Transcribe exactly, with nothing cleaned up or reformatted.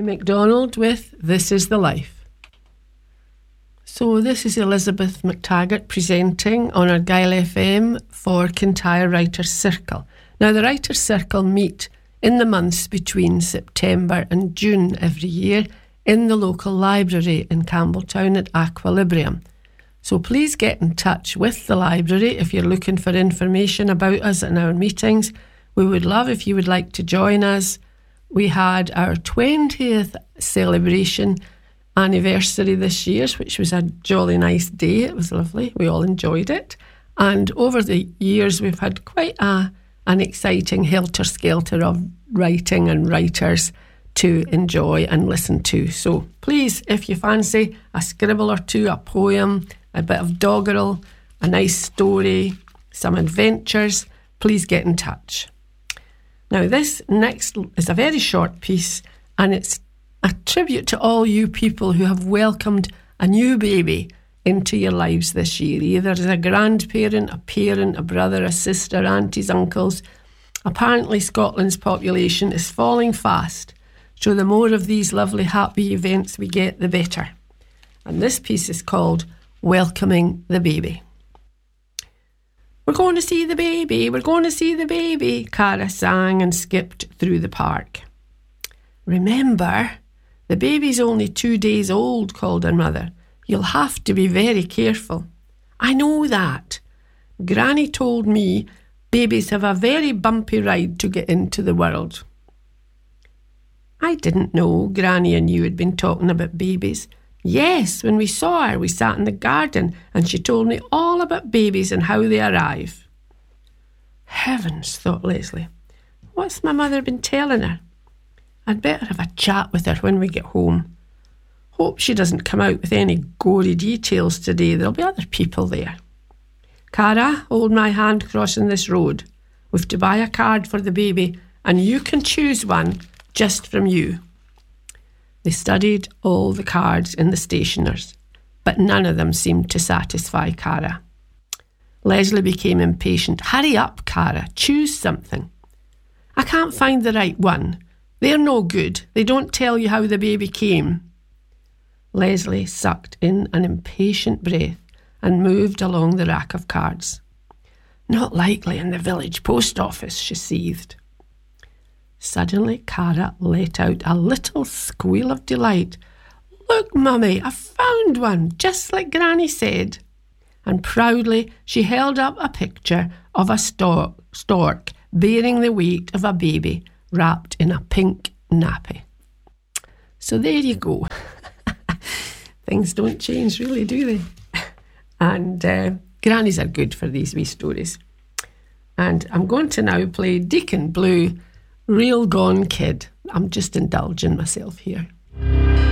MacDonald with This Is the Life. So this is Elizabeth McTaggart presenting on Argyll F M for Kintyre Writers' Circle. Now the Writers' Circle meet in the months between September and June every year in the local library in Campbelltown at Aquilibrium. So please get in touch with the library if you're looking for information about us and our meetings. We would love if you would like to join us. We had our twentieth celebration anniversary this year, which was a jolly nice day. It was lovely. We all enjoyed it. And over the years, we've had quite a, an exciting helter-skelter of writing and writers to enjoy and listen to. So please, if you fancy a scribble or two, a poem, a bit of doggerel, a nice story, some adventures, please get in touch. Now, this next is a very short piece, and it's a tribute to all you people who have welcomed a new baby into your lives this year, either as a grandparent, a parent, a brother, a sister, aunties, uncles. Apparently, Scotland's population is falling fast, so the more of these lovely happy events we get, the better. And this piece is called Welcoming the Baby. We're going to see the baby, we're going to see the baby, Cara sang and skipped through the park. Remember, the baby's only two days old, called her mother. You'll have to be very careful. I know that. Granny told me babies have a very bumpy ride to get into the world. I didn't know Granny and you had been talking about babies. Yes, when we saw her, we sat in the garden and she told me all about babies and how they arrive. Heavens, thought Leslie. What's my mother been telling her? I'd better have a chat with her when we get home. Hope she doesn't come out with any gory details today. There'll be other people there. Cara, hold my hand crossing this road. We've to buy a card for the baby and you can choose one just from you. They studied all the cards in the stationers, but none of them seemed to satisfy Cara. Leslie became impatient. Hurry up, Cara, choose something. I can't find the right one. They're no good. They don't tell you how the baby came. Leslie sucked in an impatient breath and moved along the rack of cards. Not likely in the village post office, she seethed. Suddenly, Cara let out a little squeal of delight. Look, Mummy, I found one, just like Granny said. And proudly, she held up a picture of a stork, stork bearing the weight of a baby wrapped in a pink nappy. So there you go. Things don't change, really, do they? And uh, grannies are good for these wee stories. And I'm going to now play Deacon Blue, Real Gone Kid. I'm just indulging myself here.